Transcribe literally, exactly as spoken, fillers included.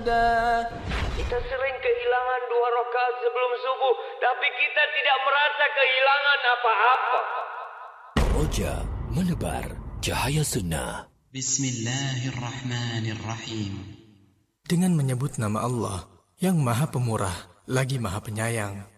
Kita sering kehilangan dua rakaat sebelum subuh, tapi kita tidak merasa kehilangan apa-apa. Roja menebar cahaya sunnah. Bismillahirrahmanirrahim. Dengan menyebut nama Allah yang Maha Pemurah lagi Maha Penyayang.